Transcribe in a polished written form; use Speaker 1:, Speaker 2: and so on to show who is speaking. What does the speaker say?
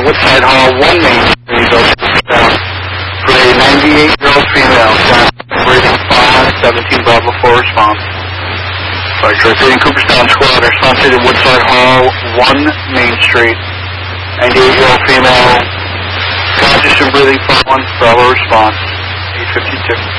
Speaker 1: Woodside Hall, 1 Main Street, down for a 98-year-old female, breathing fine, 17 Bravo 4 response. Fire truck reading Cooperstown Squad, response to Woodside Hall, 1 Main Street, 98-year-old female, conscious and breathing fine, 1 Bravo response, 852.